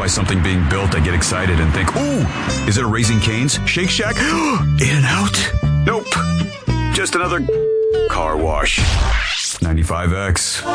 by something being built, I get excited and think, ooh, is it a Raising Cane's? Shake Shack? In-N-Out? Nope. Just another car wash. 95X.